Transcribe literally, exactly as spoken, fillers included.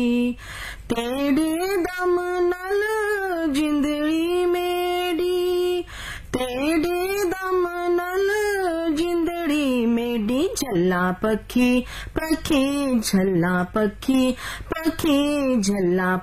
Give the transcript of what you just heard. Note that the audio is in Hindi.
तेरे दम नल जिंदड़ी मेरी, तेरे दम नल जिंदड़ी मेरी। झल्ला पखी पखी झल्ला पखी पखी झल्ला